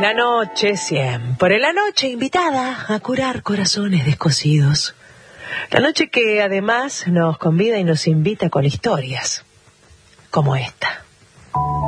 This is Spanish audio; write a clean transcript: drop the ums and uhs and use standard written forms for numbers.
La noche siempre, la noche invitada a curar corazones descosidos. La noche que además nos convida y nos invita con historias como esta.